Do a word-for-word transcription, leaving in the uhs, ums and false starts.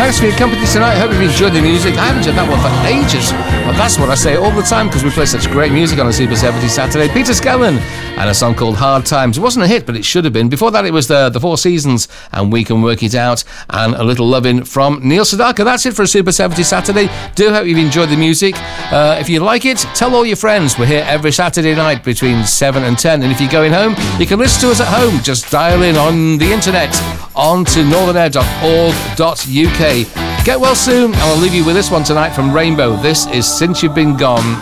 Thanks for your company tonight. Hope you've enjoyed the music. I haven't heard that one for ages, but that's what I say all the time because we play such great music on a Super seventies Saturday. Peter Skellern and a song called Hard Times. It wasn't a hit, but it should have been. Before that, it was the, the Four Seasons and We Can Work It Out, and a little loving from Neil Sedaka. That's it for a Super seventies Saturday. Do hope you've enjoyed the music. Uh, if you like it, tell all your friends. We're here every Saturday night between seven and ten. And if you're going home, you can listen to us at home. Just dial in on the internet onto northern air dot org dot U K. Get well soon, and I'll leave you with this one tonight from Rainbow. This is Since You've Been Gone.